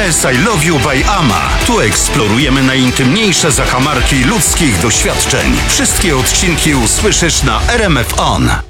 RMS I Love You by Ama. Tu eksplorujemy najintymniejsze zakamarki ludzkich doświadczeń. Wszystkie odcinki usłyszysz na RMF On.